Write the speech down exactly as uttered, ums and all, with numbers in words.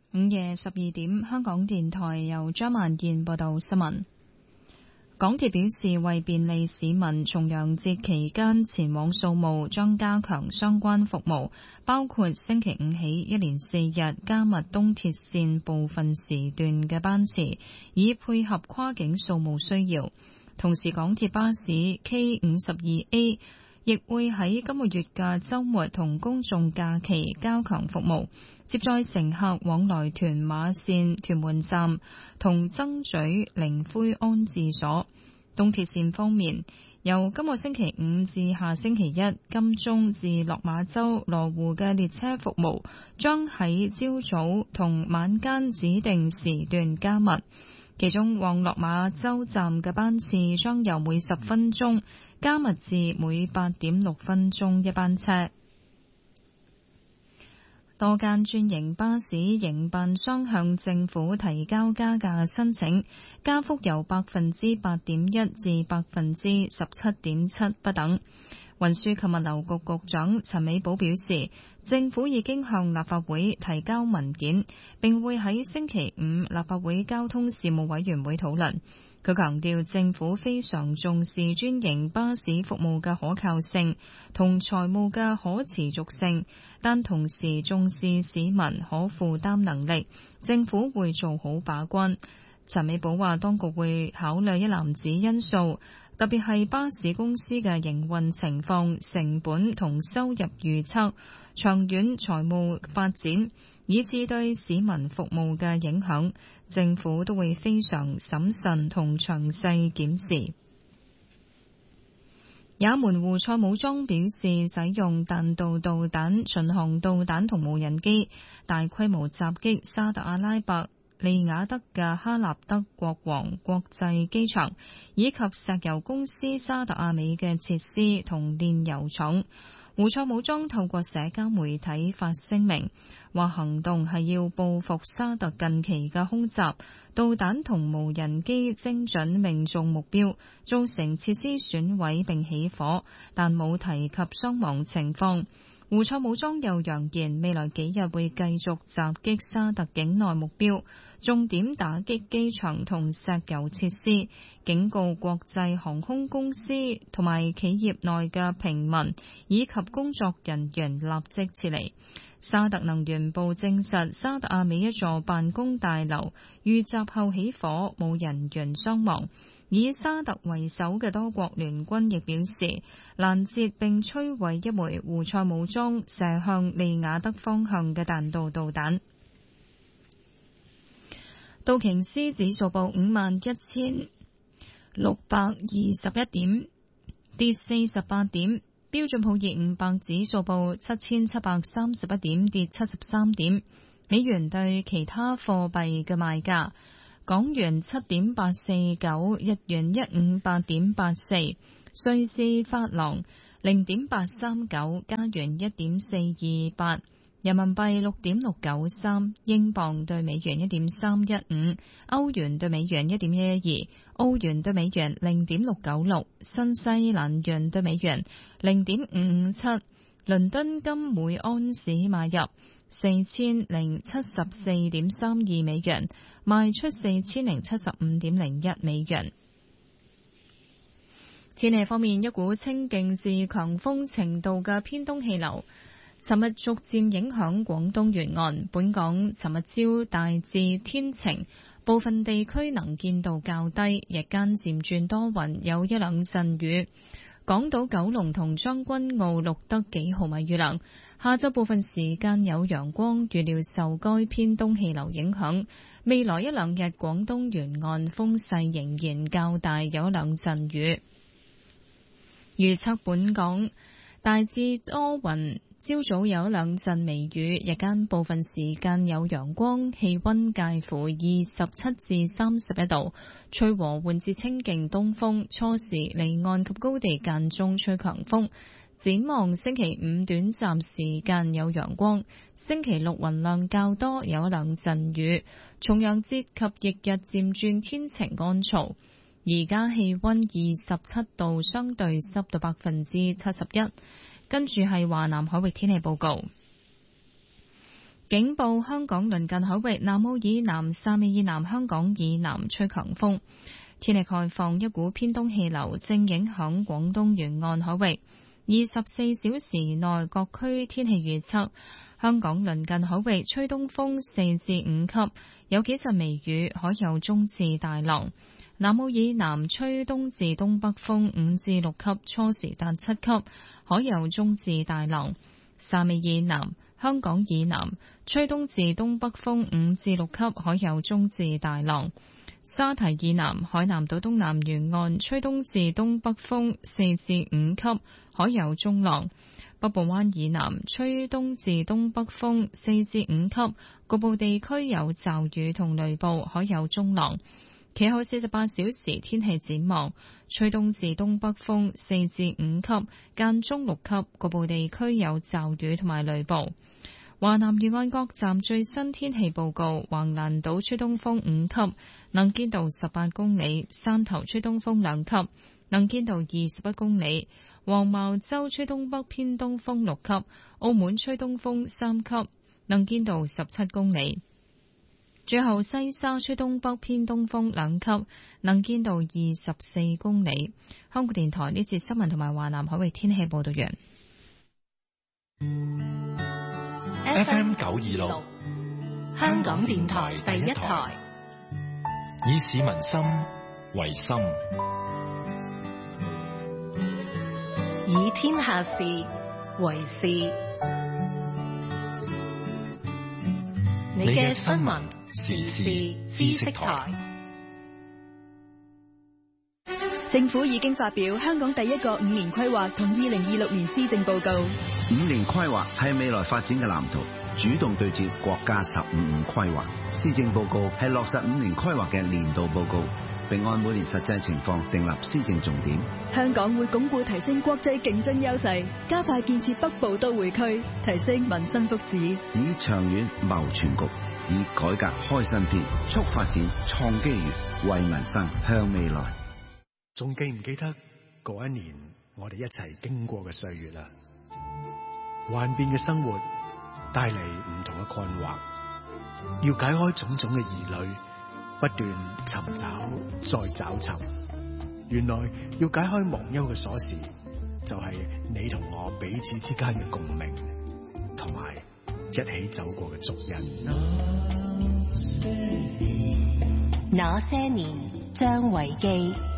午夜十二點，香港電台由張萬燕報道新聞。港鐵表示，為便利市民重陽節期間前往掃墓，將加強相關服務，包括星期五起一連四日加密東鐵綫部分時段嘅班次，以配合跨境掃墓需要。同時，港鐵巴士 K 五十二 A 亦會喺今個月嘅週末同公眾假期加強服務，接載乘客往來屯馬綫屯門站同曾咀靈灰安置所。東鐵綫方面，由今個星期五至下星期一，金鐘至落馬洲羅湖嘅列車服務將喺朝早同晚間指定時段加密。其中往落馬洲站嘅班次將由每十分鐘加密至每八點六分鐘一班車。多間專營巴士營辦商向政府提交加價申請，加幅由百分之八點一至百分之十七點七不等。運輸及物流局局長陳美寶表示，政府已經向立法會提交文件，並會喺星期五立法會交通事務委員會討論。佢強調，政府非常重視專營巴士服務嘅可靠性同財務嘅可持續性，但同時重視市民可負擔能力。政府會做好把關。陳美寶話，當局會考慮一籃子因素，特別係巴士公司嘅營運情況、成本同收入預測、長遠財務發展，以至對市民服務嘅影響，政府都會非常審慎同詳細檢視。也門胡塞武裝表示，使用彈道導彈、巡航導彈同無人機大規模襲擊沙特阿拉伯利雅得嘅哈納德國王國際機場，以及石油公司沙特阿美嘅設施同煉油廠。胡塞武裝透過社交媒體發聲明，話行動係要報復沙特近期嘅空襲，導彈同無人機精準命中目標，造成設施損毀並起火，但冇提及傷亡情況。胡塞武裝又揚言，未來幾日會繼續襲擊沙特境內目標，重點打擊機場同石油設施，警告國際航空公司同埋企業內嘅平民以及工作人員立即撤離。沙特能源部證實，沙特阿美一座辦公大樓遇襲後起火，冇人員傷亡。以沙特為首嘅多國聯軍亦表示，攔截並摧毀一枚胡塞武裝射向利雅得方向嘅彈道導彈。道瓊斯指數報五萬一千六百二十一點，跌四十八點。標準普爾五百指數報七千七百三十一點，跌七十三點。美元對其他貨幣嘅賣價。港元七點八四九，日元一五八點八四，瑞士法郎零點八三九，加元一點四二八，人民幣六點六九三，英鎊對美元一點三一五，歐元對美元一點一一二，澳元對美元零點六九六，新西蘭元對美元零點五五七。倫敦金每安士買入四千零七十四點三二美元，賣出四千零七十五點零一美元。天氣方面，一股清勁至強風程度嘅偏東氣流尋日逐漸影響廣東沿岸。本港尋日朝大致天晴，部分地區能見度較低，日間漸轉多雲，有一兩陣雨。港島、九龍同將軍澳錄得幾毫米雨量。下晝部分時間有陽光，預料受該偏東氣流影響，未來一兩日廣東沿岸風勢仍然較大，有一兩陣雨。預測本港大致多雲，朝早有一兩陣微雨，日間部分時間有陽光，氣溫介乎二十七至三十一度，吹和緩至清勁東風，初時離岸及高地間中吹強風。展望星期五短暫時間有陽光，星期六雲量較多，有一兩陣雨。重陽節及翌日漸轉天晴乾燥。而家氣溫二十七度，相對濕度百分之七十一。跟住係華南海域天氣報告。 警報香港鄰近海域南澳以南、汕尾以南、香港以南吹強風。天氣概況，一股偏東氣流正影響廣東沿岸海域。二十四小時內各區天氣預測：香港鄰近海域吹東風四至五級，有幾陣微雨，海有中至大浪。南澳以南吹東至東北風五至六級，初時達七級，海有中至大浪。汕尾以南、香港以南吹東至東北風五至六級，海有中至大浪。沙堤以南、海南島東南沿岸吹東至東北風四至五級，海有中浪。北部灣以南吹東至東北風四至五級，局部地區有驟雨同雷暴，海有中浪。其後四十八小時天氣展望，吹東至東北風四至五級，間中六級，局部地區有驟雨同埋雷暴。華南沿岸各站最新天氣報告：橫瀾島吹東風五級，能見度十八公里；汕頭吹東風兩級，能見度二十一公里；黃茅洲吹東北偏東風六級；澳門吹東風三級，能見度十七公里。最後西沙吹東北偏東風兩級，能見度二十四公里。香港電台呢節新聞同埋華南海域天氣報道完。 F M 九二六，香港電台第一台，以市民心為心， 以天下事為事。你嘅新聞時事知識台。 政府已經發表香港第一個五年規劃同二零二六年施政報告。 五年規劃係未來發展嘅藍圖，主動對接國家十五五規劃。施政報告係落實五年規劃嘅年度報告，並按每年實際情況訂立施政重點。 香港會鞏固提升國際競爭優勢，加快建設北部都會區，提升民生福祉， 以長遠謀全局，以改革開新篇，促發展創機遇，為民生向未來。 仲記唔記得嗰一年我哋一齊經過嘅歲月啊？幻變嘅生活帶嚟唔同嘅困惑，要解開種種嘅疑慮，不斷尋找再找尋。原來要解開忘憂嘅鎖匙，就係你同我彼此之間嘅共鳴，同埋一起走過嘅足印。 那些年，張維基。